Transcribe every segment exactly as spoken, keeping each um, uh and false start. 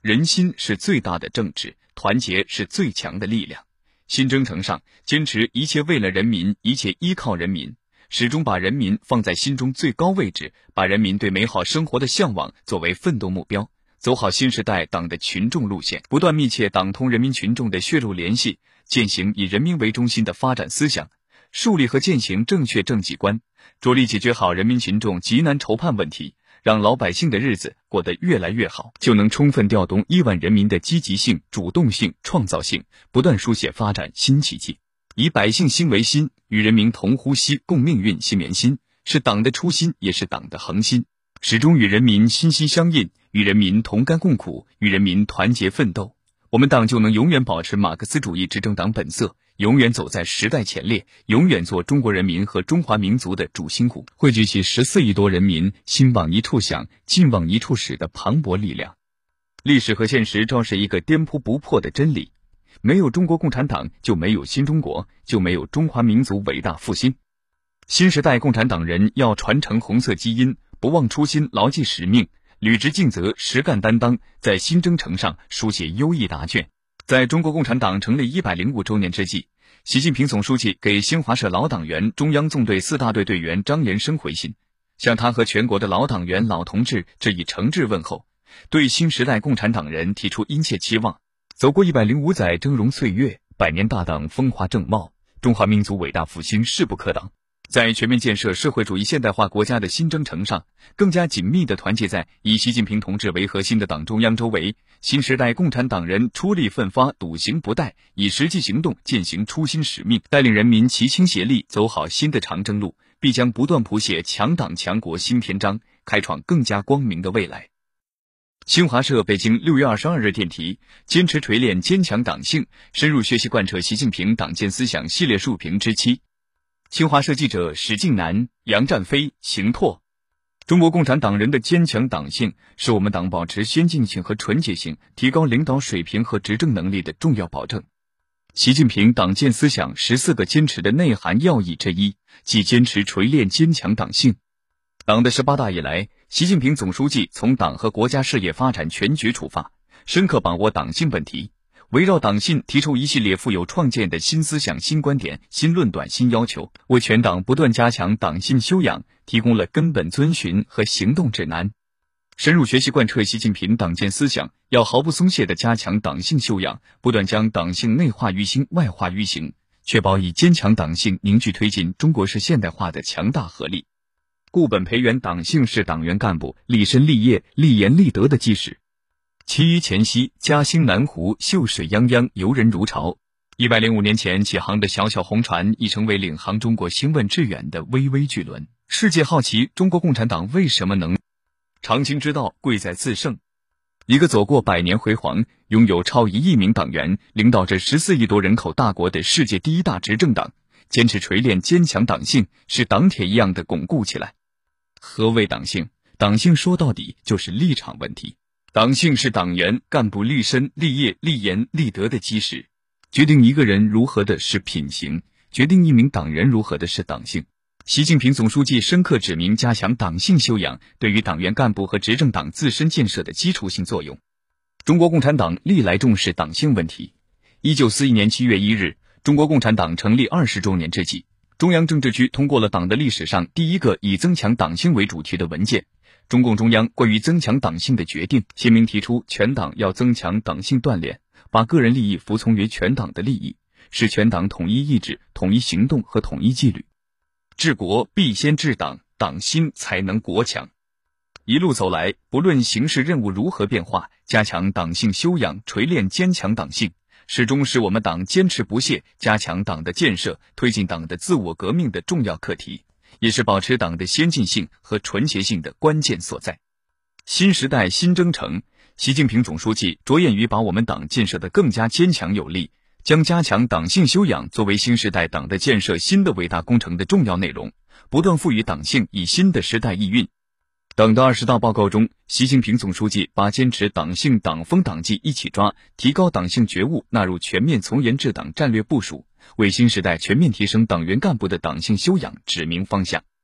人心是最大的政治，团结是最强的力量。新征程上，坚持一切为了人民，一切依靠人民，始终把人民放在心中最高位置，把人民对美好生活的向往作为奋斗目标，走好新时代党的群众路线，不断密切党通人民群众的血肉联系，践行以人民为中心的发展思想，树立和践行正确政绩观，着力解决好人民群众急难愁盼问题，让老百姓的日子过得越来越好，就能充分调动亿万人民的积极性、主动性、创造性，不断书写发展新奇迹。以百姓心为心，与人民同呼吸共命运心连心，是党的初心，也是党的恒心，始终与人民心心相印，与人民同甘共苦，与人民团结奋斗。我们党就能永远保持马克思主义执政党本色，永远走在时代前列，永远做中国人民和中华民族的主心骨，汇聚起十四亿多人民心往一处想，劲往一处使的磅礴力量。历史和现实昭示一个颠扑不破的真理：没有中国共产党，就没有新中国，就没有中华民族伟大复兴。新时代共产党人要传承红色基因，不忘初心，牢记使命，履职尽责，实干担当，在新征程上书写优异答卷。在中国共产党成立一百零五周年之际，习近平总书记给新华社老党员、中央纵队四大队队员张延生回信，向他和全国的老党员、老同志致以诚挚问候，对新时代共产党人提出殷切期望。走过一百零五载峥嵘岁月，百年大党风华正茂，中华民族伟大复兴势不可挡。在全面建设社会主义现代化国家的新征程上，更加紧密地团结在以习近平同志为核心的党中央周围，新时代共产党人出力奋发，笃行不怠，以实际行动践行初心使命，带领人民齐心协力走好新的长征路，必将不断谱写强党强国新篇章，开创更加光明的未来。新华社北京六月二十二日电题：坚持锤炼坚强党性，深入学习贯彻习近平党建思想系列述评之七。新华社记者史静南、杨占飞、邢拓。中国共产党人的坚强党性是我们党保持先进性和纯洁性，提高领导水平和执政能力的重要保证。习近平党建思想十四个坚持的内涵要义之一，即坚持锤炼坚强党性。党的十八大以来，习近平总书记从党和国家事业发展全局出发，深刻把握党性本题，围绕党性提出一系列富有创建的新思想、新观点、新论断、新要求，为全党不断加强党性修养提供了根本遵循和行动指南。深入学习贯彻习近平党建思想，要毫不松懈地加强党性修养，不断将党性内化于心、外化于行，确保以坚强党性凝聚推进中国式现代化的强大合力。固本培元党性是党员干部立身立业、立言立德的基石。其余前夕，嘉兴南湖秀水泱泱，游人如潮。一百零五年前起航的小小红船，已成为领航中国兴问致远的巍巍巨轮。世界好奇中国共产党为什么能常青之道，贵在自胜。一个走过百年辉煌，拥有超一亿名党员，领导着十四亿多人口大国的世界第一大执政党，坚持锤炼坚强党性，使党铁一样的巩固起来。何谓党性？党性说到底就是立场问题。党性是党员干部立身、立业、立言、立德的基石，决定一个人如何的是品行，决定一名党员如何的是党性。习近平总书记深刻指明加强党性修养对于党员干部和执政党自身建设的基础性作用。中国共产党历来重视党性问题。一九四一年七月一日，中国共产党成立二十周年之际，中央政治局通过了党的历史上第一个以增强党性为主题的文件《中共中央关于增强党性的决定》，鲜明提出全党要增强党性锻炼，把个人利益服从于全党的利益，使全党统一意志、统一行动和统一纪律。治国必先治党，党兴才能国强。一路走来，不论形势任务如何变化，加强党性修养，锤炼坚强党性，始终是我们党坚持不懈加强党的建设、推进党的自我革命的重要课题，也是保持党的先进性和纯洁性的关键所在。新时代新征程，习近平总书记着眼于把我们党建设得更加坚强有力，将加强党性修养作为新时代党的建设新的伟大工程的重要内容，不断赋予党性以新的时代意蕴。党的二十大报告中，习近平总书记把坚持党性、党风、党纪一起抓，提高党性觉悟纳入全面从严治党战略部署，为新时代全面提升党员干部的党性修养指明方向。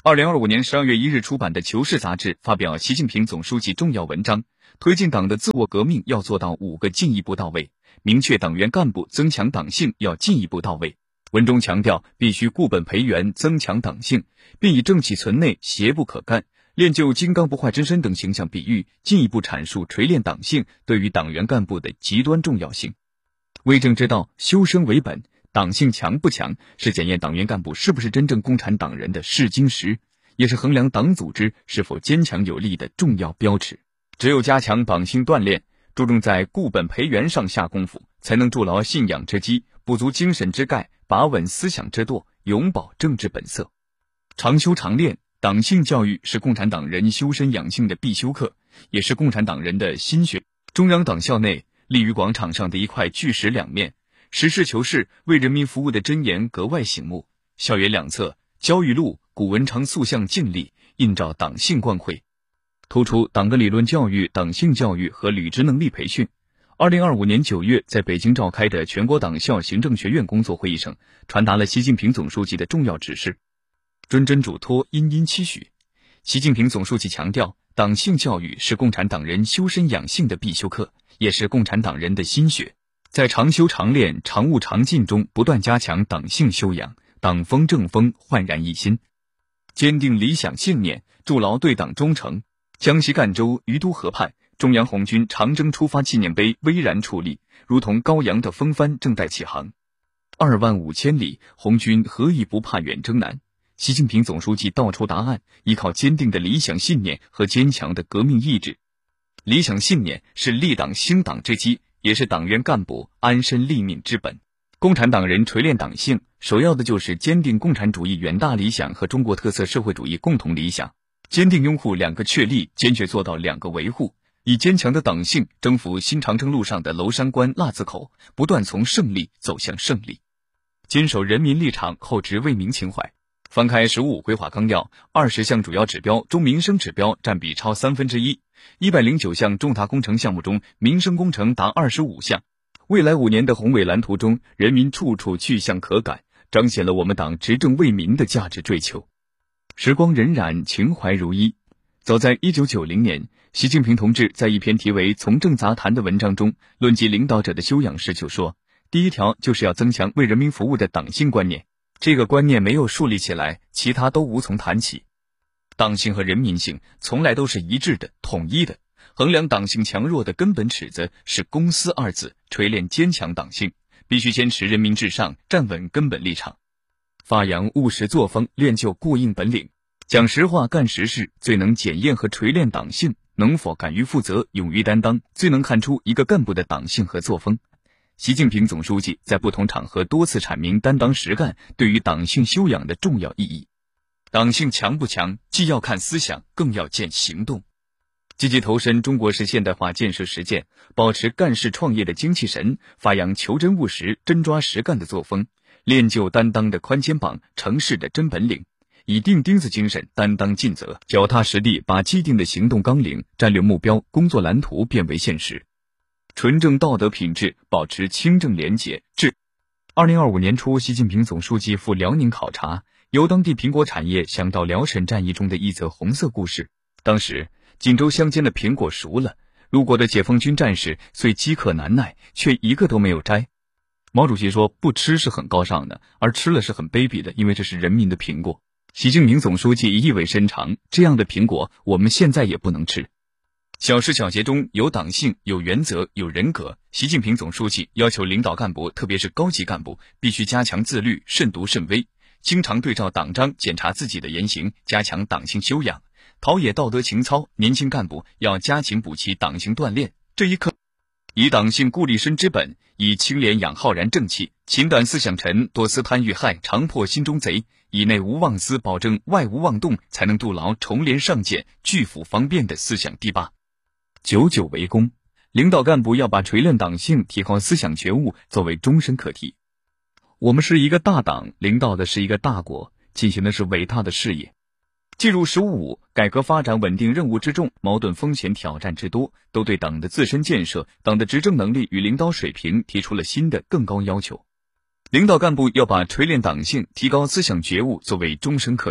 二零二五年十二月一日出版的《求是》杂志发表习近平总书记重要文章，推进党的自我革命要做到五个进一步到位，明确党员干部增强党性要进一步到位。文中强调，必须固本培元，增强党性，并以正气存内，邪不可干，练就金刚不坏之身等形象比喻，进一步阐述锤炼党性对于党员干部的极端重要性。为政之道，修身为本，党性强不强是检验党员干部是不是真正共产党人的试金石，也是衡量党组织是否坚强有力的重要标尺。只有加强党性锻炼，注重在固本培元上下功夫，才能筑牢信仰之基，补足精神之钙，把稳思想之舵，永葆政治本色。常修常练，党性教育是共产党人修身养性的必修课，也是共产党人的心学。中央党校内立于广场上的一块巨石两面，实事求是为人民服务的箴言格外醒目。校园两侧焦裕禄、古文昌塑像静立，映照党性光辉，突出党的理论教育、党性教育和履职能力培训。二零二五年九月在北京召开的全国党校行政学院工作会议上，传达了习近平总书记的重要指示，谆谆嘱托，殷殷期许。习近平总书记强调，党性教育是共产党人修身养性的必修课，也是共产党人的心学。在常修常练、常务常进中，不断加强党性修养，党风正风焕然一新，坚定理想信念，筑牢对党忠诚。江西赣州于都河畔，中央红军长征出发纪念碑巍然矗立，如同高扬的风帆正在起航。二万五千里，红军何以不怕远征难？习近平总书记道出答案，依靠坚定的理想信念和坚强的革命意志。理想信念是立党兴党之基，也是党员干部安身立命之本。共产党人锤炼党性，首要的就是坚定共产主义远大理想和中国特色社会主义共同理想，坚定拥护两个确立，坚决做到两个维护，以坚强的党性征服新长征路上的娄山关、腊子口，不断从胜利走向胜利。坚守人民立场，厚植为民情怀。翻开“十五”规划纲要，二十项主要指标中民生指标占比超三分之一，一百零九项重大工程项目中，民生工程达二十五项。未来五年的宏伟蓝图中，人民处处去向可感，彰显了我们党执政为民的价值追求。时光荏苒，情怀如一。早在一九九零年，习近平同志在一篇题为《从政杂谈》的文章中，论及领导者的修养时就说，第一条就是要增强为人民服务的党性观念。这个观念没有树立起来，其他都无从谈起。党性和人民性从来都是一致的、统一的。衡量党性强弱的根本尺子是公私二字，锤炼坚强党性，必须坚持人民至上，站稳根本立场，发扬务实作风，练就过硬本领，讲实话干实事，最能检验和锤炼党性。能否敢于负责、勇于担当，最能看出一个干部的党性和作风。习近平总书记在不同场合多次阐明担当实干对于党性修养的重要意义。党性强不强，既要看思想，更要见行动。积极投身中国式现代化建设实践，保持干事创业的精气神，发扬求真务实、真抓实干的作风，练就担当的宽肩膀、成事的真本领，以钉钉子精神担当尽责，脚踏实地把既定的行动纲领、战略目标、工作蓝图变为现实。纯正道德品质，保持清正廉洁治。二零二五年初，习近平总书记赴辽宁考察，由当地苹果产业想到辽沈战役中的一则红色故事。当时锦州乡间的苹果熟了，路过的解放军战士虽饥渴难耐，却一个都没有摘。毛主席说，不吃是很高尚的，而吃了是很卑鄙的，因为这是人民的苹果。习近平总书记意味深长，这样的苹果我们现在也不能吃。小事小节中有党性、有原则、有人格。习近平总书记要求领导干部，特别是高级干部，必须加强自律，慎独慎微，经常对照党章检查自己的言行，加强党性修养，陶冶道德情操。年轻干部要加紧补齐党性锻炼，这一刻以党性固立身之本，以清廉养浩然正气，勤胆思想沉，多思贪欲害，常破心中贼，以内无妄思，保证外无妄动，才能筑牢重联上谏、拒腐方便的思想堤坝。久久为功，领导干部要把锤炼党性、提高思想觉悟作为终身课题。我们是一个大党，领导的是一个大国，进行的是伟大的事业。进入“十五五”改革发展稳定任务之重，矛盾风险挑战之多，都对党的自身建设、党的执政能力与领导水平提出了新的更高要求。领导干部要把锤炼党性、提高思想觉悟作为终身课题，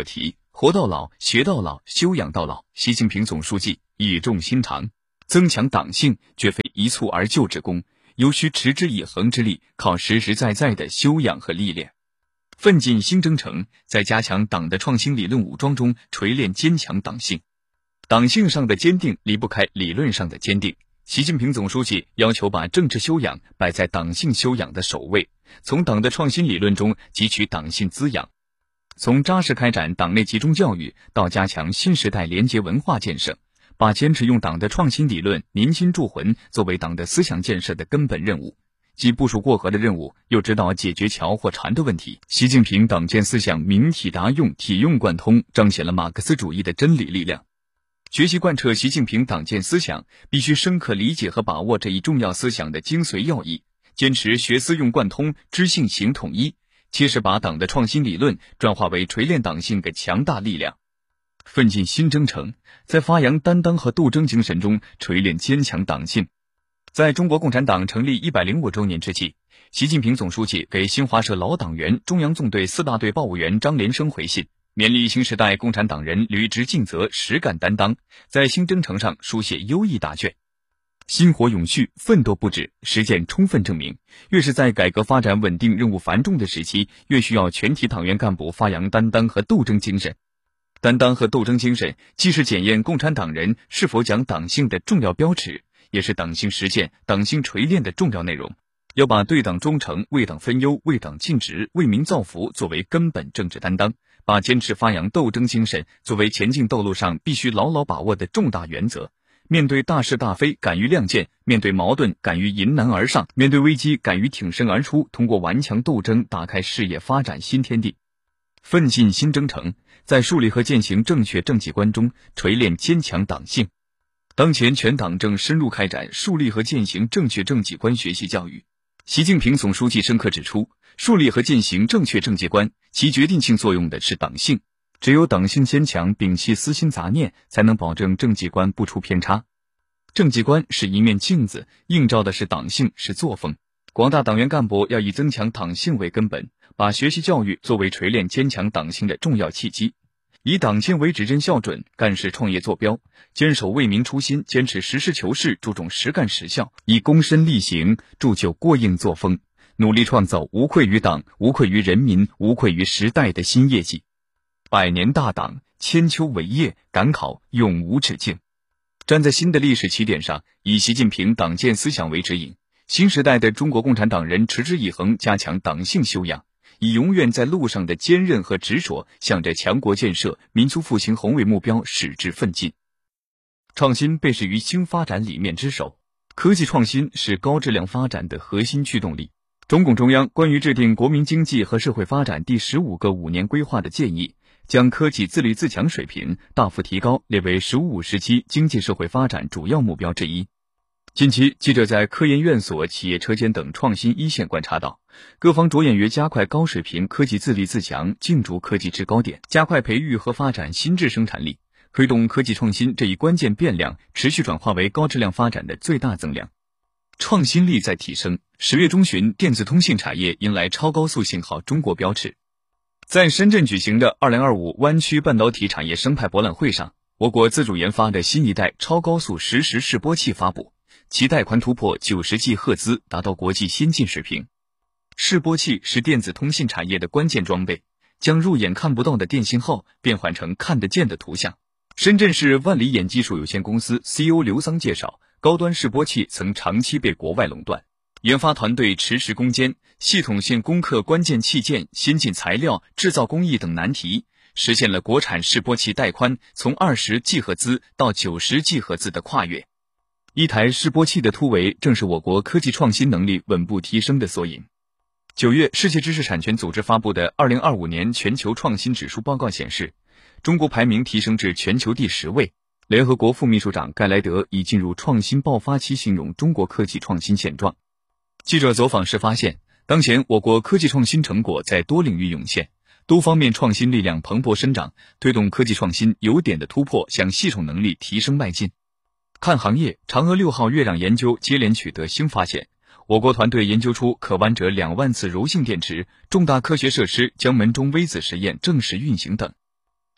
活到老，学到老，修养到老。习近平总书记语重心长，增强党性绝非一蹴而就之功，尤需持之以恒之力，靠实实在在的修养和历练。奋进新征程，在加强党的创新理论武装中锤炼坚强党性。党性上的坚定离不开理论上的坚定。习近平总书记要求把政治修养摆在党性修养的首位，从党的创新理论中汲取党性滋养，从扎实开展党内集中教育到加强新时代廉洁文化建设，把坚持用党的创新理论凝心铸魂作为党的思想建设的根本任务，既部署过河的任务，又知道解决桥或船的问题。习近平党建思想明体达用，体用贯通，彰显了马克思主义的真理力量。学习贯彻习近平党建思想，必须深刻理解和把握这一重要思想的精髓要义，坚持学思用贯通，知性行统一，切实把党的创新理论转化为锤炼党性的强大力量。奋进新征程，在发扬担当和斗争精神中锤炼坚强党性。在中国共产党成立一百零五周年之际，习近平总书记给新华社老党员、中央纵队四大队报务员张连生回信，勉励新时代共产党人履职尽责、实干担当，在新征程上书写优异答卷。薪火永续，奋斗不止，实践充分证明，越是在改革发展稳定任务繁重的时期，越需要全体党员干部发扬担当和斗争精神。担当和斗争精神既是检验共产党人是否讲党性的重要标尺，也是党性实践、党性锤炼的重要内容。要把对党忠诚、为党分忧、为党尽职、为民造福作为根本政治担当，把坚持发扬斗争精神作为前进道路上必须牢牢把握的重大原则。面对大是大非敢于亮剑，面对矛盾敢于迎难而上，面对危机敢于挺身而出，通过顽强斗争打开事业发展新天地。奋进新征程，在树立和践行正确政绩观中锤炼坚强党性。当前全党正深入开展树立和践行正确政绩观学习教育。习近平总书记深刻指出，树立和践行正确政绩观，其决定性作用的是党性。只有党性坚强，摒弃私心杂念，才能保证政绩观不出偏差。政绩观是一面镜子，映照的是党性，是作风。广大党员干部要以增强党性为根本，把学习教育作为锤炼坚强党性的重要契机，以党性为指针校准，干事创业坐标，坚守为民初心，坚持实事求是，注重实干实效，以躬身力行铸就过硬作风，努力创造无愧于党、无愧于人民、无愧于时代的新业绩。百年大党，千秋伟业，赶考永无止境。站在新的历史起点上，以习近平党建思想为指引，新时代的中国共产党人持之以恒加强党性修养，以永远在路上的坚韧和执着，向着强国建设、民族复兴宏伟目标矢志奋进。创新被视于新发展理念之首，科技创新是高质量发展的核心驱动力。中共中央关于制定国民经济和社会发展第十五个五年规划的建议，将科技自立自强水平大幅提高列为“十五”时期经济社会发展主要目标之一。近期，记者在科研院所、企业车间等创新一线观察到，各方着眼于加快高水平科技自立自强，竞逐科技制高点，加快培育和发展新质生产力，推动科技创新这一关键变量持续转化为高质量发展的最大增量。创新力在提升。十月中旬，电子通信产业迎来超高速信号中国标尺。在深圳举行的二零二五湾区半导体产业生态博览会上，我国自主研发的新一代超高速实时示波器发布，其带宽突破九十 G 赫兹，达到国际先进水平。示波器是电子通信产业的关键装备，将肉眼看不到的电信号变换成看得见的图像。深圳市万里眼技术有限公司 C E O 刘桑介绍，高端示波器曾长期被国外垄断，研发团队持时攻坚，系统性攻克关键器件、先进材料、制造工艺等难题，实现了国产示波器带宽从二十 G 赫兹到九十 G 赫兹的跨越。一台示波器的突围，正是我国科技创新能力稳步提升的缩影。九月，世界知识产权组织发布的二零二五年全球创新指数报告显示，中国排名提升至全球第十位。联合国副秘书长盖莱德以进入创新爆发期形容中国科技创新现状。记者走访时发现，当前我国科技创新成果在多领域涌现，多方面创新力量蓬勃生长，推动科技创新有点的突破向系统能力提升迈进。看行业，嫦娥六号月壤研究接连取得新发现，我国团队研究出可弯折两万次柔性电池，重大科学设施江门中微子实验正式运行等。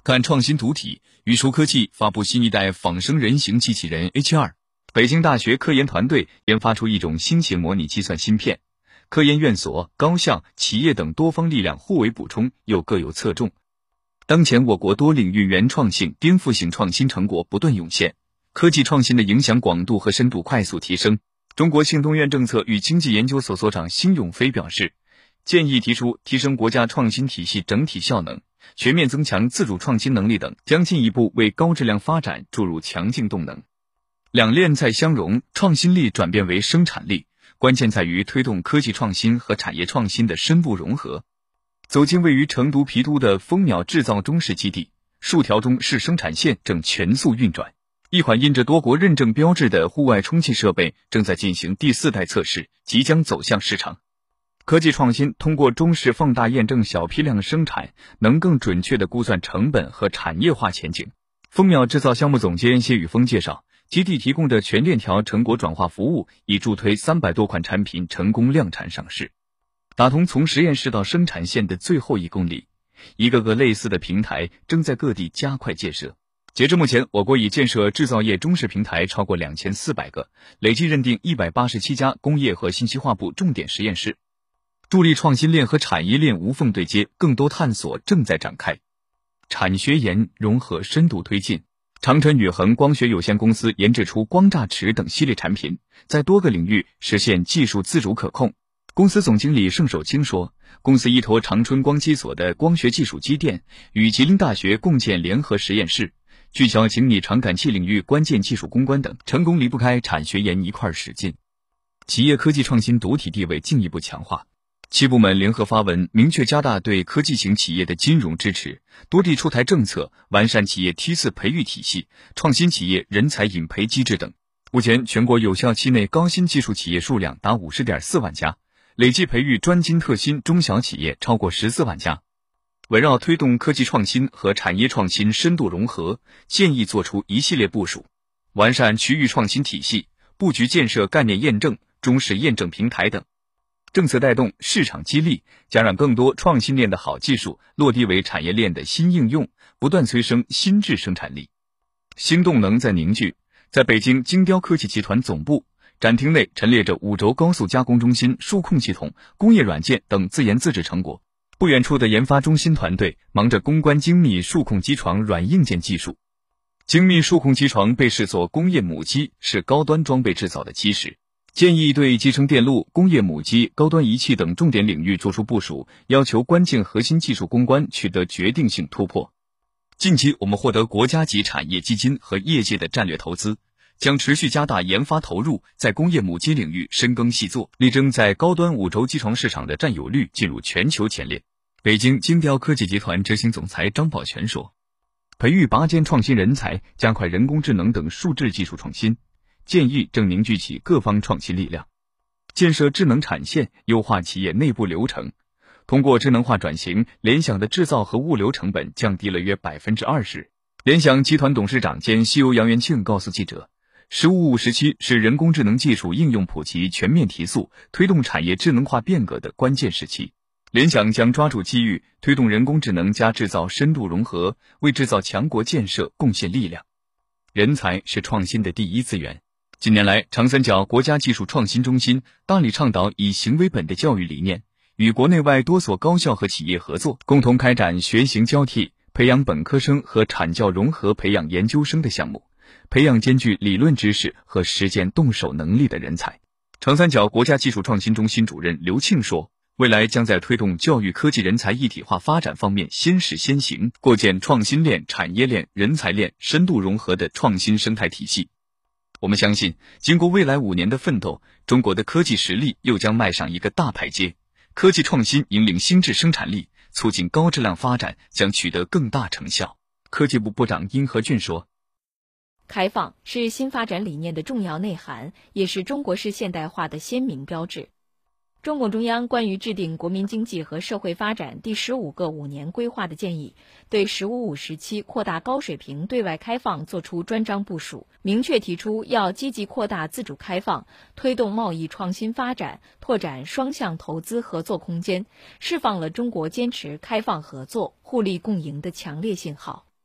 看创新主体，宇树科技发布新一代仿生人形机器人 H 二。北京大学科研团队研发出一种新型模拟计算芯片，科研院所、高校、企业等多方力量互为补充，又各有侧重。当前我国多领域原创性、颠覆性创新成果不断涌现，科技创新的影响广度和深度快速提升。中国信东院政策与经济研究所所长辛永飞表示，建议提出提升国家创新体系整体效能，全面增强自主创新能力等，将进一步为高质量发展注入强劲动能。两链再相融，创新力转变为生产力，关键在于推动科技创新和产业创新的深度融合。走进位于成都郫都的蜂鸟制造中试基地，数条中试生产线正全速运转，一款印着多国认证标志的户外充气设备正在进行第四代测试，即将走向市场。科技创新通过中试放大验证小批量生产，能更准确地估算成本和产业化前景。蜂鸟制造项目总监谢宇峰介绍，基地提供的全链条成果转化服务已助推三百多款产品成功量产上市，打通从实验室到生产线的最后一公里。一个个类似的平台正在各地加快建设。截至目前，我国已建设制造业中试平台超过两千四百个，累计认定一百八十七家工业和信息化部重点实验室，助力创新链和产业链无缝对接，更多探索正在展开。产学研融合深度推进。长春宇恒光学有限公司研制出光栅尺等系列产品，在多个领域实现技术自主可控。公司总经理盛守清说，公司依托长春光机所的光学技术积淀，与吉林大学共建联合实验室，聚焦精密传感器领域关键技术攻关等，成功离不开产学研一块使劲。企业科技创新主体地位进一步强化。七部门联合发文，明确加大对科技型企业的金融支持，多地出台政策，完善企业梯次培育体系、创新企业人才引培机制等。目前，全国有效期内高新技术企业数量达 五十点四万家，累计培育专精特新中小企业超过十四万家。围绕推动科技创新和产业创新深度融合，建议作出一系列部署，完善区域创新体系，布局建设概念验证、中试验证平台等。政策带动，市场激励，加让更多创新链的好技术落地为产业链的新应用，不断催生新质生产力。新动能在凝聚。在北京精雕科技集团总部展厅内陈列着五轴高速加工中心、数控系统、工业软件等自研自制成果。不远处的研发中心团队忙着攻关精密数控机床软硬件技术。精密数控机床被视作工业母机，是高端装备制造的基石。建议对集成电路、工业母机、高端仪器等重点领域作出部署，要求关键核心技术攻关取得决定性突破。近期我们获得国家级产业基金和业界的战略投资，将持续加大研发投入，在工业母机领域深耕细作，力争在高端五轴机床市场的占有率进入全球前列。北京精雕科技集团执行总裁张宝全说，培育拔尖创新人才，加快人工智能等数质技术创新，建议正凝聚起各方创新力量，建设智能产线，优化企业内部流程。通过智能化转型，联想的制造和物流成本降低了约 百分之二十。 联想集团董事长兼 C E O 杨元庆告诉记者，十五五时期是人工智能技术应用普及全面提速，推动产业智能化变革的关键时期。联想将抓住机遇，推动人工智能加制造深度融合，为制造强国建设贡献力量。人才是创新的第一资源。近年来，长三角国家技术创新中心大力倡导以行为本的教育理念，与国内外多所高校和企业合作，共同开展学行交替，培养本科生和产教融合培养研究生的项目，培养兼具理论知识和实践动手能力的人才。长三角国家技术创新中心主任刘庆说，未来将在推动教育科技人才一体化发展方面先试先行，构建创新链、产业链、人才链深度融合的创新生态体系。我们相信，经过未来五年的奋斗，中国的科技实力又将迈上一个大台阶，科技创新引领新质生产力，促进高质量发展将取得更大成效。科技部部长殷和俊说， 开放是新发展理念的重要内涵，也是中国式现代化的鲜明标志。中共中央关于制定国民经济和社会发展第十五个五年规划的建议，对“十五五”时期扩大高水平对外开放作出专章部署，明确提出要积极扩大自主开放，推动贸易创新发展，拓展双向投资合作空间，释放了中国坚持开放合作、互利共赢的强烈信号。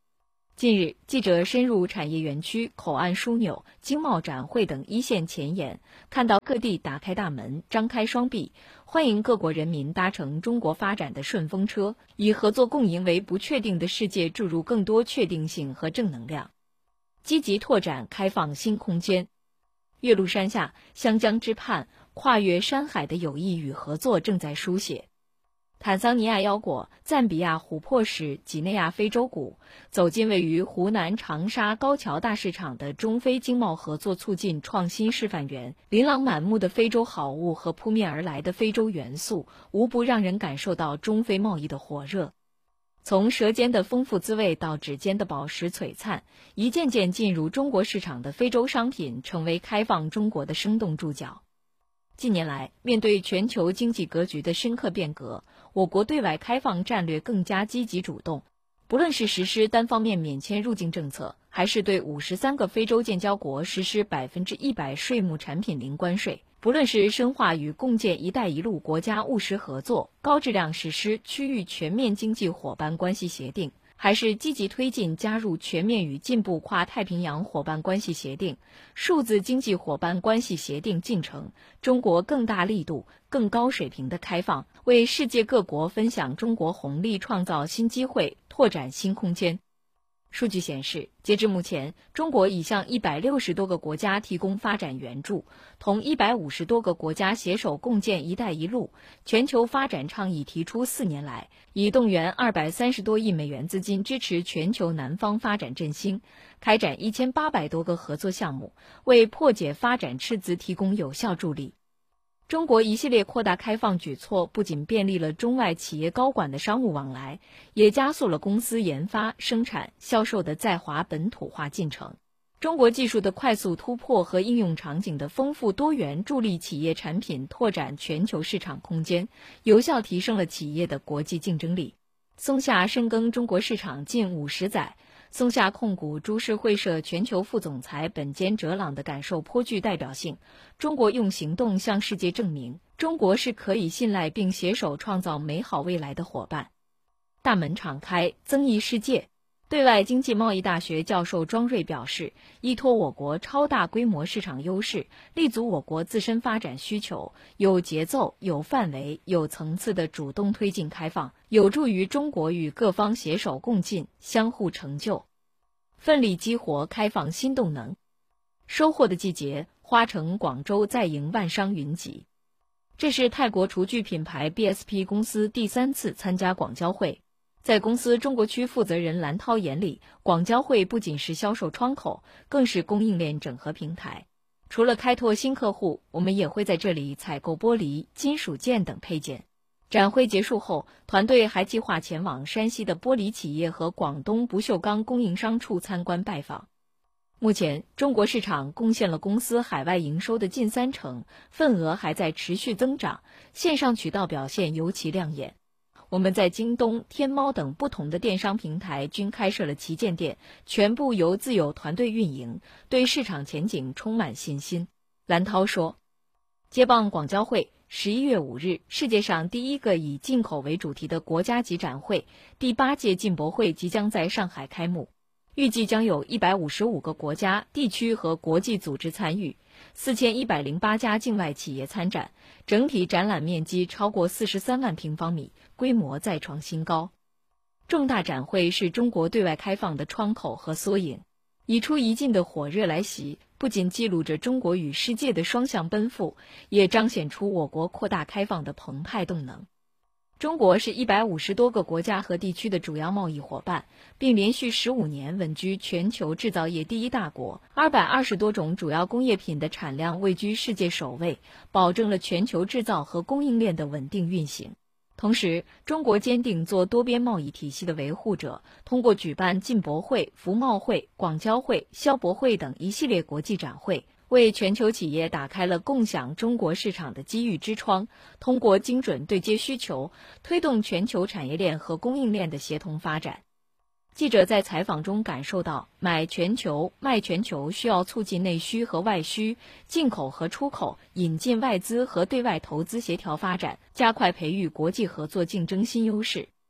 近日，记者深入产业园区、口岸枢纽、经贸展会等一线前沿，看到各地打开大门、张开双臂，欢迎各国人民搭乘中国发展的顺风车，以合作共赢为不确定的世界注入更多确定性和正能量，积极拓展开放新空间。岳麓山下，湘江之畔，跨越山海的友谊与合作正在书写。坦桑尼亚腰果、赞比亚琥珀石、几内亚非洲鼓，走进位于湖南长沙高桥大市场的中非经贸合作促进创新示范园，琳琅满目的非洲好物和扑面而来的非洲元素，无不让人感受到中非贸易的火热。从舌尖的丰富滋味到指尖的宝石璀璨，一件件进入中国市场的非洲商品成为开放中国的生动注脚。近年来，面对全球经济格局的深刻变革，我国对外开放战略更加积极主动。不论是实施单方面免签入境政策，还是对五十三个非洲建交国实施百分之一百税目产品零关税，不论是深化与共建“一带一路”国家务实合作，高质量实施区域全面经济伙伴关系协定，还是积极推进加入全面与进步跨太平洋伙伴关系协定、数字经济伙伴关系协定进程，中国更大力度、更高水平的开放，为世界各国分享中国红利创造新机会、拓展新空间。数据显示，截至目前，中国已向一百六十多个国家提供发展援助，同一百五十多个国家携手共建“一带一路”全球发展倡议提出四年来，已动员二百三十多亿美元资金支持全球南方发展振兴，开展一千八百多个合作项目，为破解发展赤字提供有效助力。中国一系列扩大开放举措不仅便利了中外企业高管的商务往来，也加速了公司研发、生产、销售的在华本土化进程。中国技术的快速突破和应用场景的丰富多元，助力企业产品拓展全球市场空间，有效提升了企业的国际竞争力。松下深耕中国市场近五十载，松下控股株式会社全球副总裁本间哲朗的感受颇具代表性。中国用行动向世界证明，中国是可以信赖并携手创造美好未来的伙伴。大门敞开，增益世界。对外经济贸易大学教授庄瑞表示，依托我国超大规模市场优势，立足我国自身发展需求，有节奏、有范围、有层次的主动推进开放，有助于中国与各方携手共进，相互成就，奋力激活开放新动能。收获的季节，花城广州再迎万商云集。这是泰国厨具品牌 B S P 公司第三次参加广交会。在公司中国区负责人蓝涛眼里，广交会不仅是销售窗口，更是供应链整合平台。除了开拓新客户，我们也会在这里采购玻璃、金属件等配件。展会结束后，团队还计划前往山西的玻璃企业和广东不锈钢供应商处参观拜访。目前，中国市场贡献了公司海外营收的近三成，份额还在持续增长，线上渠道表现尤其亮眼。我们在京东、天猫等不同的电商平台均开设了旗舰店，全部由自有团队运营，对市场前景充满信心。蓝涛说，接棒广交会，十一月五日，世界上第一个以进口为主题的国家级展会——第八届进博会即将在上海开幕。预计将有一百五十五个国家、地区和国际组织参与，四千一百零八家境外企业参展，整体展览面积超过四十三万平方米，规模再创新高。重大展会是中国对外开放的窗口和缩影，一出一进的火热来袭，不仅记录着中国与世界的双向奔赴，也彰显出我国扩大开放的澎湃动能。中国是一百五十多个国家和地区的主要贸易伙伴，并连续十五年稳居全球制造业第一大国，二百二十多种主要工业品的产量位居世界首位，保证了全球制造和供应链的稳定运行。同时，中国坚定做多边贸易体系的维护者，通过举办进博会、服贸会、广交会、消博会等一系列国际展会，为全球企业打开了共享中国市场的机遇之窗，通过精准对接需求，推动全球产业链和供应链的协同发展。记者在采访中感受到，买全球、卖全球需要促进内需和外需、进口和出口、引进外资和对外投资协调发展，加快培育国际合作竞争新优势。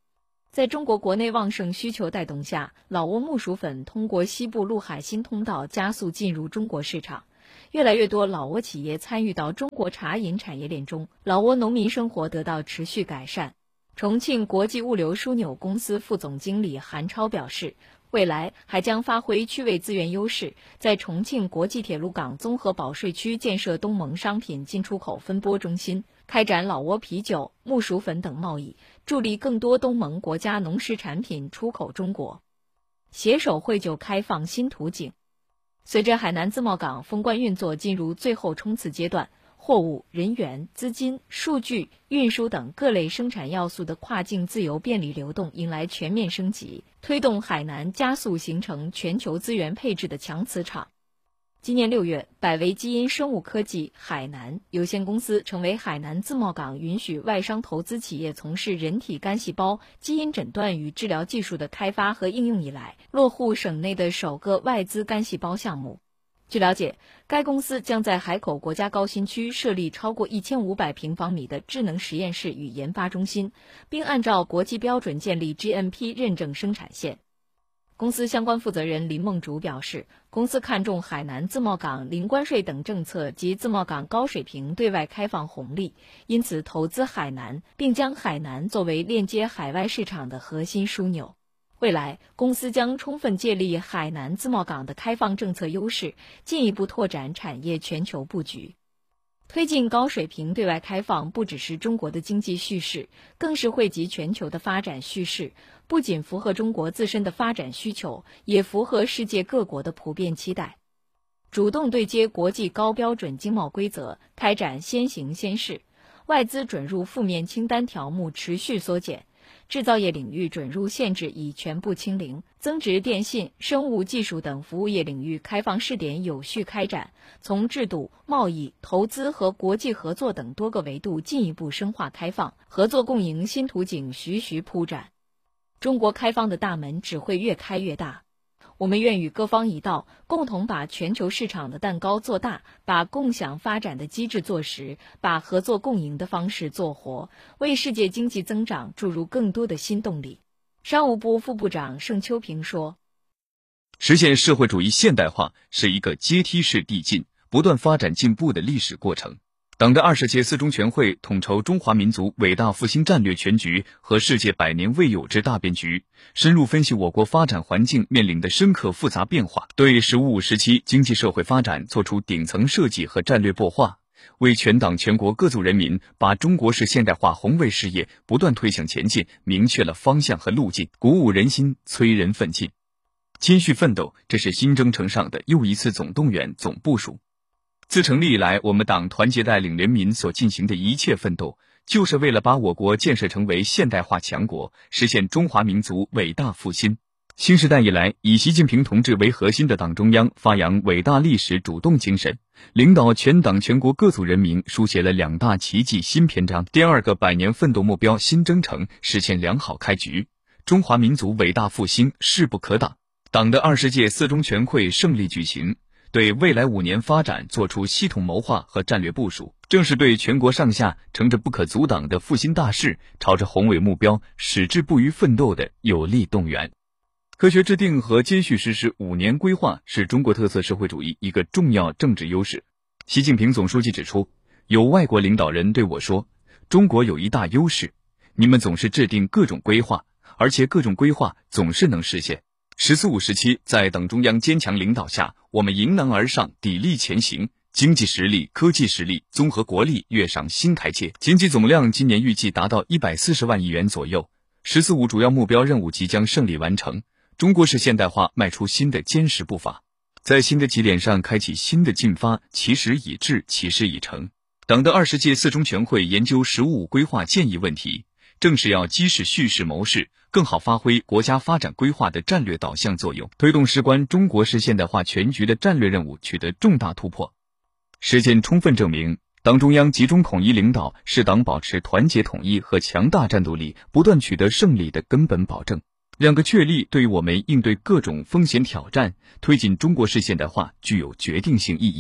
在中国国内旺盛需求带动下，老挝木薯粉通过西部陆海新通道加速进入中国市场。越来越多老挝企业参与到中国茶饮产业链中，老挝农民生活得到持续改善。重庆国际物流枢纽公司副总经理韩超表示，未来还将发挥区位资源优势，在重庆国际铁路港综合保税区建设东盟商品进出口分拨中心，开展老挝啤酒、木薯粉等贸易，助力更多东盟国家农食产品出口中国，携手绘就开放新图景。随着海南自贸港封关运作进入最后冲刺阶段，货物、人员、资金、数据、运输等各类生产要素的跨境自由便利流动迎来全面升级，推动海南加速形成全球资源配置的强磁场。今年六月，百维基因生物科技海南有限公司成为海南自贸港允许外商投资企业从事人体干细胞基因诊断与治疗技术的开发和应用以来，落户省内的首个外资干细胞项目。据了解，该公司将在海口国家高新区设立超过一千五百平方米的智能实验室与研发中心，并按照国际标准建立 G M P 认证生产线。公司相关负责人林梦竹表示，公司看重海南自贸港零关税等政策及自贸港高水平对外开放红利，因此投资海南，并将海南作为链接海外市场的核心枢纽。未来，公司将充分借力海南自贸港的开放政策优势，进一步拓展产业全球布局。推进高水平对外开放不只是中国的经济叙事，更是惠及全球的发展叙事，不仅符合中国自身的发展需求，也符合世界各国的普遍期待。主动对接国际高标准经贸规则，开展先行先试，外资准入负面清单条目持续缩减，制造业领域准入限制已全部清零，增值电信、生物技术等服务业领域开放试点有序开展，从制度、贸易、投资和国际合作等多个维度进一步深化开放，合作共赢新图景徐徐铺展。中国开放的大门只会越开越大。我们愿与各方一道，共同把全球市场的蛋糕做大，把共享发展的机制做实，把合作共赢的方式做活，为世界经济增长注入更多的新动力。商务部副部长盛秋平说， 实现社会主义现代化是一个阶梯式递进、不断发展进步的历史过程。党的二十届四中全会统筹中华民族伟大复兴战略全局和世界百年未有之大变局，深入分析我国发展环境面临的深刻复杂变化，对“十五五”时期经济社会发展作出顶层设计和战略擘画，为全党全国各族人民把中国式现代化宏伟事业不断推向前进明确了方向和路径，鼓舞人心，催人奋进。谦虚奋斗，这是新征程上的又一次总动员、总部署。自成立以来，我们党团结带领人民所进行的一切奋斗，就是为了把我国建设成为现代化强国，实现中华民族伟大复兴。新时代以来，以习近平同志为核心的党中央发扬伟大历史主动精神，领导全党全国各族人民书写了两大奇迹新篇章，第二个百年奋斗目标新征程实现良好开局，中华民族伟大复兴势不可挡。党的二十届四中全会胜利举行，对未来五年发展作出系统谋划和战略部署，正是对全国上下乘着不可阻挡的复兴大势，朝着宏伟目标矢志不渝奋斗的有力动员。科学制定和接续实施五年规划是中国特色社会主义一个重要政治优势。习近平总书记指出，有外国领导人对我说，中国有一大优势，你们总是制定各种规划，而且各种规划总是能实现。十四五时期，在党中央坚强领导下，我们迎难而上，砥砺前行，经济实力、科技实力、综合国力跃上新台阶。经济总量今年预计达到一百四十万亿元左右。十四五主要目标任务即将胜利完成，中国式现代化迈出新的坚实步伐，在新的起点上开启新的进发，其时已至，其事已成。党的二十届四中全会研究“十五五”规划建议问题，正是要基石叙事谋事，更好发挥国家发展规划的战略导向作用，推动事关中国式现代化全局的战略任务取得重大突破。实践充分证明，党中央集中统一领导是党保持团结统一和强大战斗力不断取得胜利的根本保证。两个确立对于我们应对各种风险挑战、推进中国式现代化具有决定性意义。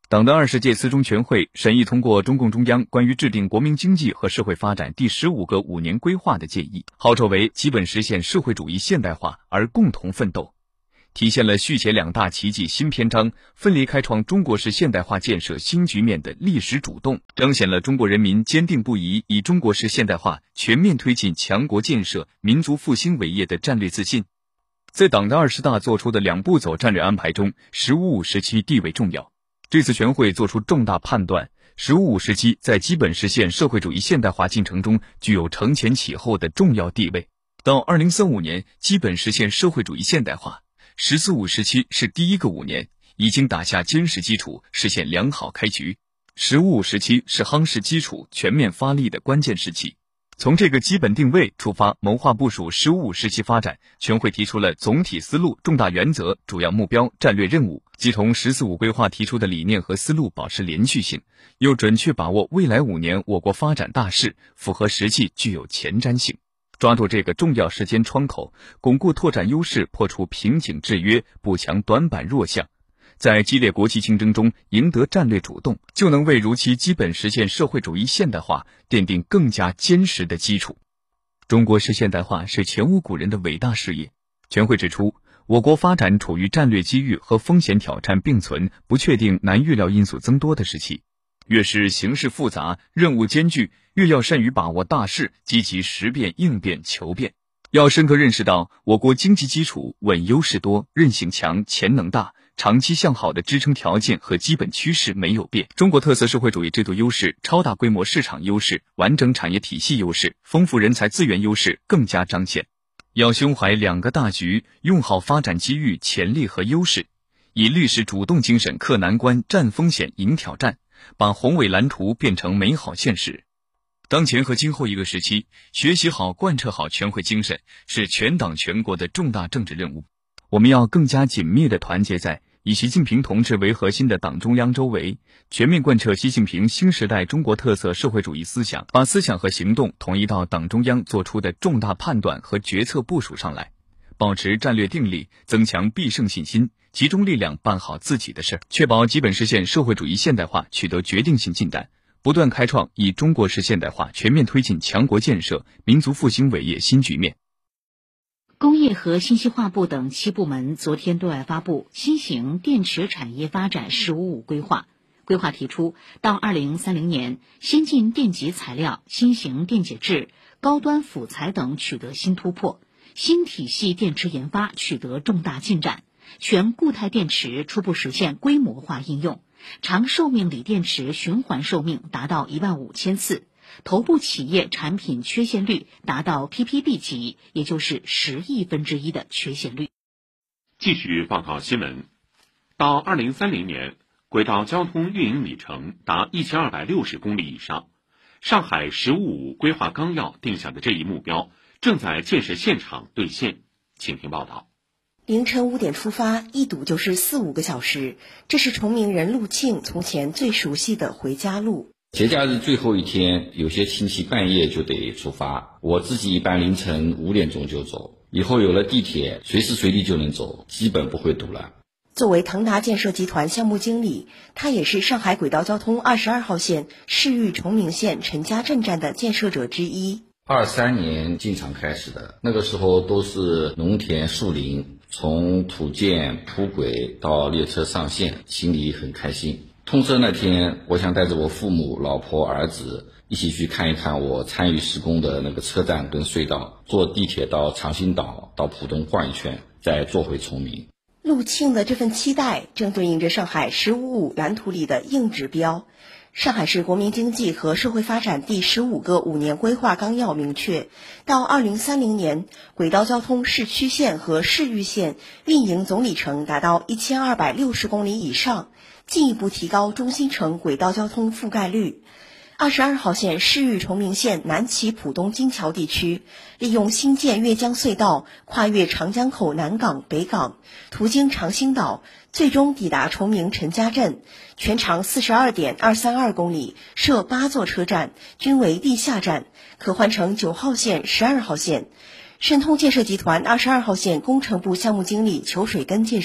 党的二十届四中全会审议通过中共中央关于制定国民经济和社会发展第十五个五年规划的建议，号召为基本实现社会主义现代化而共同奋斗，体现了续写两大奇迹新篇章、奋力开创中国式现代化建设新局面的历史主动，彰显了中国人民坚定不移以中国式现代化全面推进强国建设、民族复兴伟业的战略自信。在党的二十大作出的两步走战略安排中，十五五时期地位重要。这次全会作出重大判断，十五五时期在基本实现社会主义现代化进程中具有承前启后的重要地位。到二零三五年基本实现社会主义现代化，十四五时期是第一个五年，已经打下坚实基础，实现良好开局。十五五时期是夯实基础、全面发力的关键时期。从这个基本定位出发，谋划部署十五五时期发展，全会提出了总体思路、重大原则、主要目标、战略任务，既同十四五规划提出的理念和思路保持连续性，又准确把握未来五年我国发展大势，符合实际，具有前瞻性。抓住这个重要时间窗口，巩固拓展优势，破除瓶颈制约，补强短板弱项，在激烈国际竞争中赢得战略主动，就能为如期基本实现社会主义现代化奠定更加坚实的基础。中国式现代化是前无古人的伟大事业。全会指出，我国发展处于战略机遇和风险挑战并存、不确定难预料因素增多的时期。越是形势复杂、任务艰巨，越要善于把握大势，积极识变、应变、求变。要深刻认识到，我国经济基础稳、优势多、韧性强、潜能大，长期向好的支撑条件和基本趋势没有变。中国特色社会主义制度优势、超大规模市场优势、完整产业体系优势、丰富人才资源优势更加彰显。要胸怀两个大局，用好发展机遇、潜力和优势，以历史主动精神克难关、战风险、迎挑战，把宏伟蓝图变成美好现实。当前和今后一个时期，学习好、贯彻好全会精神，是全党全国的重大政治任务。我们要更加紧密地团结在以习近平同志为核心的党中央周围，全面贯彻习近平新时代中国特色社会主义思想，把思想和行动统一到党中央做出的重大判断和决策部署上来，保持战略定力，增强必胜信心，集中力量办好自己的事，确保基本实现社会主义现代化取得决定性进展，不断开创以中国式现代化全面推进强国建设、民族复兴伟业新局面。 工业和信息化部等七部门昨天对外发布新型电池产业发展“十五五”规划。规划提出，到二零三零年，先进电极材料、新型电解质、高端辅材等取得新突破，新体系电池研发取得重大进展，全固态电池初步实现规模化应用，长寿命锂电池循环寿命达到一万五千次。头部企业产品缺陷率达到 P P B 级，也就是十亿分之一的缺陷率。 继续报告新闻，到二零三零年，轨道交通运营里程达一千二百六十公里以上。上海“十五五”规划纲要定下的这一目标，正在建设现场兑现。请听报道。 凌晨五点出发，一堵就是四五个小时，这是崇明人陆庆从前最熟悉的回家路。 节假日最后一天，有些亲戚半夜就得出发，我自己一般凌晨五点钟就走。以后有了地铁，随时随地就能走，基本不会堵了。 作为腾达建设集团项目经理，他也是上海轨道交通二十二号线市域崇明县陈家镇站的建设者之一。 二三年进场开始的，那个时候都是农田树林，从土建铺轨到列车上线，心里很开心。通车那天，我想带着我父母、老婆、儿子一起去看一看我参与施工的那个车站跟隧道，坐地铁到长兴岛、到浦东逛一圈，再坐回崇明。 陆庆的这份期待正对应着上海“十五五”蓝图里的硬指标。上海市国民经济和社会发展第十五个五年规划纲要明确，到二零三零年，轨道交通市区线和市域线运营总里程达到一千二百六十公里以上，进一步提高中心城轨道交通覆盖率。二十二号线市域崇明县南起浦东金桥地区，利用新建越江隧道跨越长江口南港、北港，途经长兴岛，最终抵达崇明陈家镇，全长 四十二点二三二公里，设八座车站，均为地下站，可换乘九号线、十二号线。申通建设集团二十二号线工程部项目经理裘水根介绍，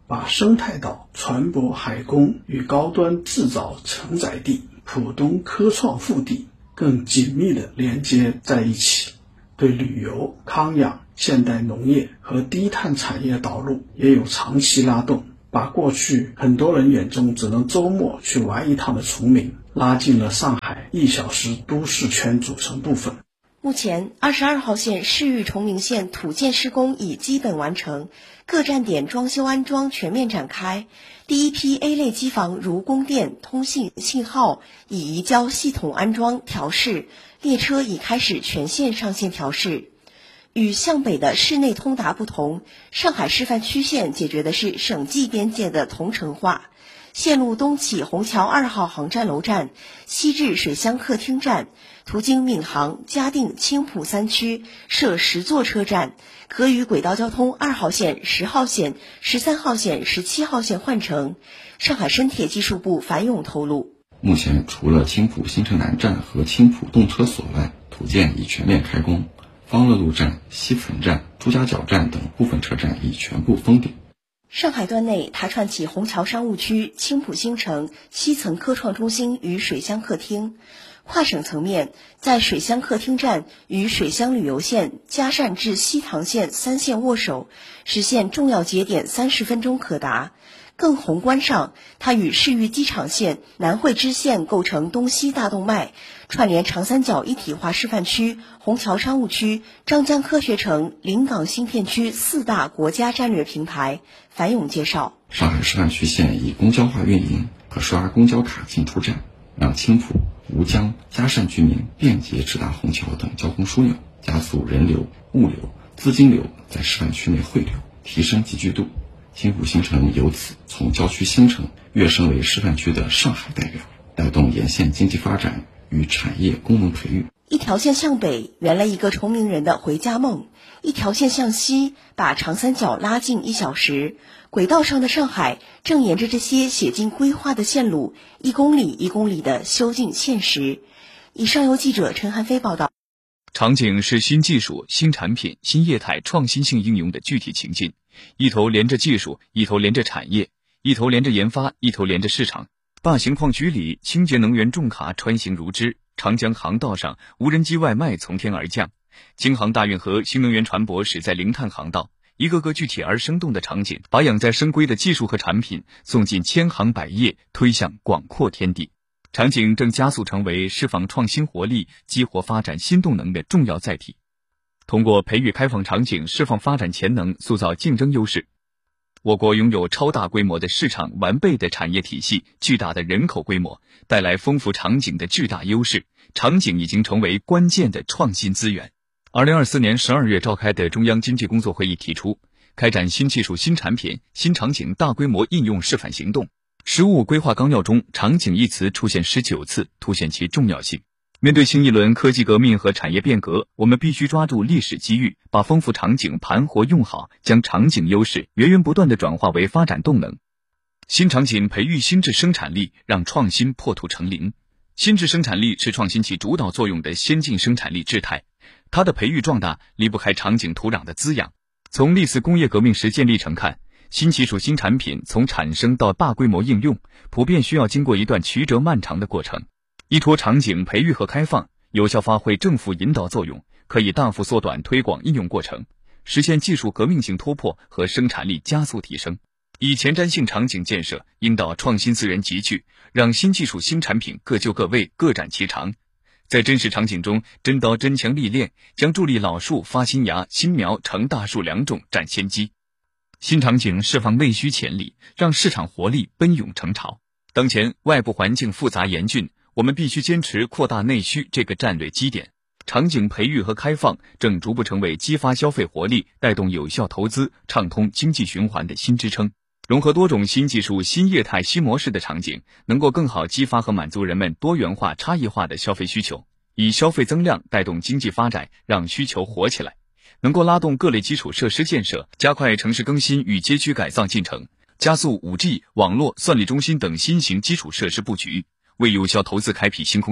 把生态岛、船舶海工与高端制造承载地、浦东科创腹地更紧密地连接在一起，对旅游、康养、现代农业和低碳产业导入也有长期拉动，把过去很多人眼中只能周末去玩一趟的崇明拉进了上海一小时都市圈组成部分。 目前二十二号线市域崇明线土建施工已基本完成，各站点装修安装全面展开，第一批 A 类机房如供电、通信、信号已移交系统安装调试，列车已开始全线上线调试。与向北的市内通达不同，上海示范区线解决的是省际边界的同城化。线路东起虹桥二号航站楼站，西至水乡客厅站，途经闵行、嘉定、青浦三区，设十座车站，可与轨道交通二号线、十号线、十三号线、十七号线换乘。上海深铁技术部樊勇透露， 目前除了青浦新城南站和青浦动车所外，土建已全面开工，方乐路站、西汾站、朱家角站等部分车站已全部封顶。 上海段内，它串起虹桥商务区、青浦新城、西层科创中心与水乡客厅；跨省层面，在水乡客厅站与水乡旅游线、嘉善至西塘线三线握手，实现重要节点三十分钟可达。更宏观上，它与市域机场线、南汇支线构成东西大动脉，串联长三角一体化示范区、虹桥商务区、张江科学城、临港新片区四大国家战略平台。樊勇介绍， 上海示范区线以公交化运营，可刷公交卡进出站，让青浦、吴江、嘉善居民便捷直达虹桥等交通枢纽，加速人流、物流、资金流在示范区内汇流，提升集聚度。青浦新城由此从郊区新城跃升为示范区的上海代表，带动沿线经济发展与产业功能培育。 一条线向北圆了一个崇明人的回家梦，一条线向西把长三角拉近一小时。轨道上的上海正沿着这些写进规划的线路，一公里一公里的修进现实。以上由记者陈涵飞报道。 场景是新技术、新产品、新业态创新性应用的具体情境，一头连着技术，一头连着产业，一头连着研发，一头连着市场。大型矿区里，清洁能源重卡穿行如织，长江航道上无人机外卖从天而降，京杭大运河新能源船舶驶在零碳航道，一个个具体而生动的场景，把养在深闺的技术和产品送进千行百业，推向广阔天地。场景正加速成为释放创新活力、激活发展新动能的重要载体。通过培育开放场景，释放发展潜能，塑造竞争优势。我国拥有超大规模的市场、完备的产业体系、巨大的人口规模，带来丰富场景的巨大优势。场景已经成为关键的创新资源。二零二四年十二月召开的中央经济工作会议提出，开展新技术、新产品、新场景大规模应用示范行动。十五规划纲要中，场景一词出现十九次，凸显其重要性。面对新一轮科技革命和产业变革，我们必须抓住历史机遇，把丰富场景盘活用好，将场景优势源源不断地转化为发展动能。新场景培育新质生产力，让创新破土成林。新质生产力是创新起主导作用的先进生产力质态，它的培育壮大离不开场景土壤的滋养。从历次工业革命实践历程看，新技术、新产品从产生到大规模应用，普遍需要经过一段曲折漫长的过程。依托场景培育和开放，有效发挥政府引导作用，可以大幅缩短推广应用过程，实现技术革命性突破和生产力加速提升。以前瞻性场景建设引导创新资源集聚，让新技术、新产品各就各位，各展其长。在真实场景中，真刀真枪历练，将助力老树发新芽、新苗成大树两种占先机。新场景释放内需潜力，让市场活力奔涌成潮。当前外部环境复杂严峻，我们必须坚持扩大内需这个战略基点。场景培育和开放正逐步成为激发消费活力、带动有效投资、畅通经济循环的新支撑。融合多种新技术、新业态、新模式的场景，能够更好激发和满足人们多元化、差异化的消费需求，以消费增量带动经济发展，让需求活起来。能够拉动各类基础设施建设，加快城市更新与街区改造进程，加速 五 G、网络、算力中心等新型基础设施布局，为有效投资开辟新空间，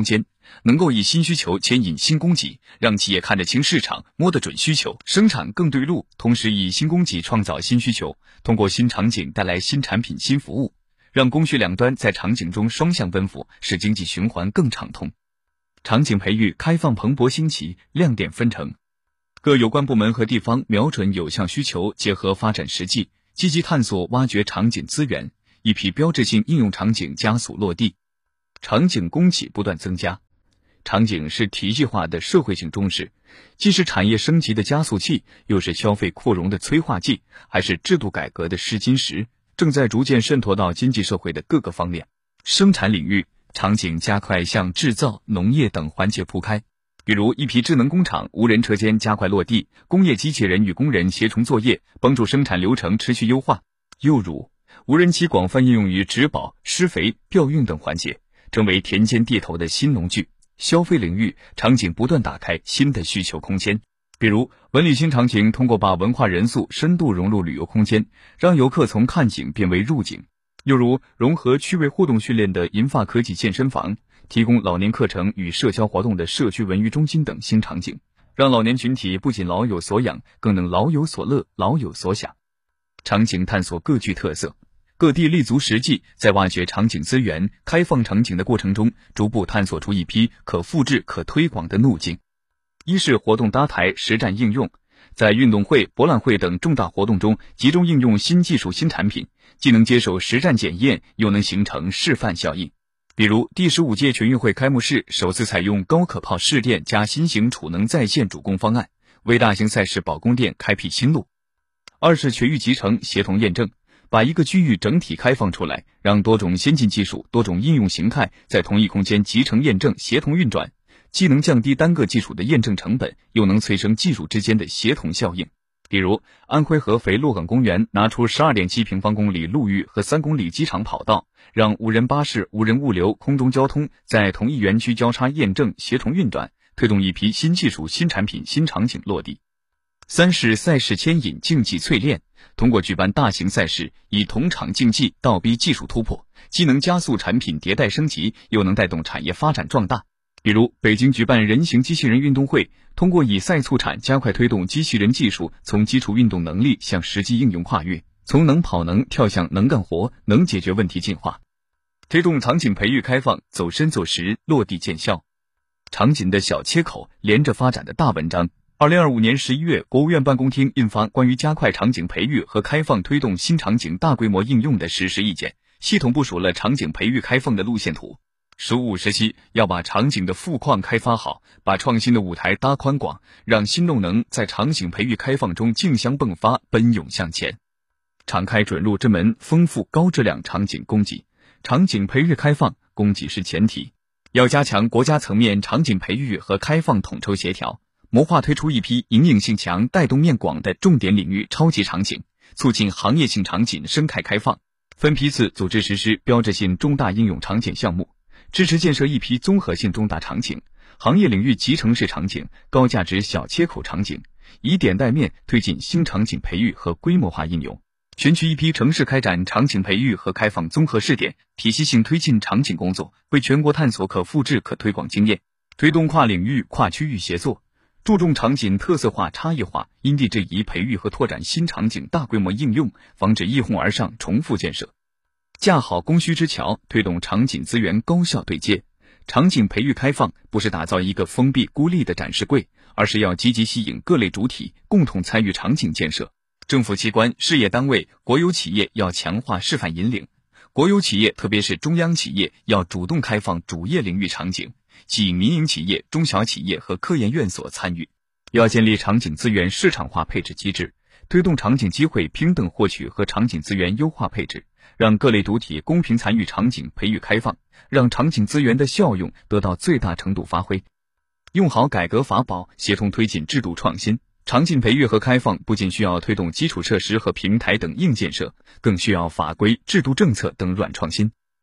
能够以新需求牵引新供给，让企业看得清市场，摸得准需求，生产更对路，同时以新供给创造新需求，通过新场景带来新产品、新服务，让供需两端在场景中双向奔赴，使经济循环更畅通。场景培育开放蓬勃兴起，亮点纷呈。各有关部门和地方瞄准有效需求，结合发展实际，积极探索挖掘场景资源，一批标志性应用场景加速落地。场景供给不断增加。场景是体系化的社会性中势，既是产业升级的加速器，又是消费扩容的催化剂，还是制度改革的试金石，正在逐渐渗透到经济社会的各个方面。生产领域，场景加快向制造、农业等环节铺开。比如一批智能工厂、无人车间加快落地，工业机器人与工人协同作业，帮助生产流程持续优化。又如无人机广泛应用于植保、施肥、调运等环节，成为田间地头的新农具。消费领域，场景不断打开新的需求空间。比如文旅新场景通过把文化元素深度融入旅游空间，让游客从看景变为入景。又如融合趣味互动训练的银发科技健身房，提供老年课程与社交活动的社区文娱中心等新场景，让老年群体不仅老有所养，更能老有所乐、老有所享。场景探索各具特色，各地立足实际，在挖掘场景资源、开放场景的过程中，逐步探索出一批可复制、可推广的路径。一是活动搭台、实战应用，在运动会、博览会等重大活动中集中应用新技术、新产品，既能接受实战检验，又能形成示范效应。比如第十五届全运会开幕式首次采用高可靠试电加新型储能在线主供方案，为大型赛事保供电开辟新路。二是全域集成协同验证，把一个区域整体开放出来，让多种先进技术、多种应用形态在同一空间集成验证、协同运转，既能降低单个技术的验证成本，又能催生技术之间的协同效应。比如安徽合肥洛岗公园拿出 十二点七平方公里陆域和三公里机场跑道，让无人巴士、无人物流、空中交通在同一园区交叉验证、协同运转，推动一批新技术、新产品、新场景落地。三是赛事牵引、竞技淬炼，通过举办大型赛事，以同场竞技倒逼技术突破，既能加速产品迭代升级，又能带动产业发展壮大。比如北京举办人形机器人运动会，通过以赛促产，加快推动机器人技术从基础运动能力向实际应用跨越，从能跑能跳向能干活、能解决问题进化。推动场景培育开放，走深走实，落地见效。场景的小切口，连着发展的大文章。二零二五年十一月，国务院办公厅印发关于加快场景培育和开放推动新场景大规模应用的实施意见，系统部署了场景培育开放的路线图。“十五”时期要把场景的富矿开发好，把创新的舞台搭宽广，让新动能在场景培育开放中竞相迸发，奔涌向前。敞开准入之门，丰富高质量场景供给。场景培育开放，供给是前提。要加强国家层面场景培育和开放统筹协调，谋划推出一批引领性强、带动面广的重点领域超级场景，促进行业性场景生态开放，分批次组织实施标志性重大应用场景项目，支持建设一批综合性重大场景、行业领域集成式场景、高价值小切口场景，以点带面推进新场景培育和规模化应用。全区一批城市开展场景培育和开放综合试点，体系性推进场景工作，为全国探索可复制可推广经验，推动跨领域跨区域协作，注重场景特色化差异化，因地制宜培育和拓展新场景大规模应用，防止一哄而上重复建设。架好供需之桥，推动场景资源高效对接。场景培育开放不是打造一个封闭孤立的展示柜，而是要积极吸引各类主体共同参与场景建设。政府机关、事业单位、国有企业要强化示范引领，国有企业特别是中央企业要主动开放主业领域场景，吸引民营企业、中小企业和科研院所参与。要建立场景资源市场化配置机制，推动场景机会平等获取和场景资源优化配置，让各类主体公平参与场景培育开放，让场景资源的效用得到最大程度发挥。用好改革法宝，协同推进制度创新。场景培育和开放不仅需要推动基础设施和平台等硬建设，更需要法规、制度政策等软创新。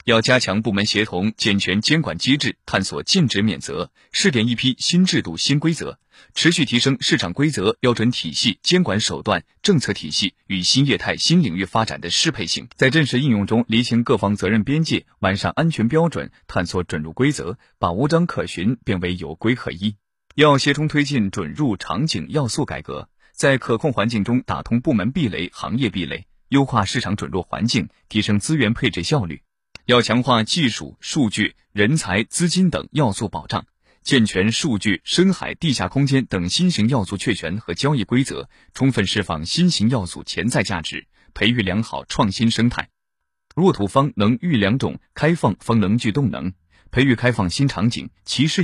要加强部门协同，健全监管机制，探索尽职免责，试点一批新制度新规则，持续提升市场规则、标准体系、监管手段、政策体系与新业态新领域发展的适配性，在真实应用中厘清各方责任边界，完善安全标准，探索准入规则，把无章可循变为有规可依。要协同推进准入场景要素改革，在可控环境中打通部门壁垒、行业壁垒，优化市场准入环境，提升资源配置效率。要强化技术、数据、人才、资金等要素保障，健全数据、深海、地下空间等新型要素确权和交易规则，充分释放新型要素潜在价值，培育良好创新生态。弱土方能育良种，开放方能聚动能，培育开放新场景，其适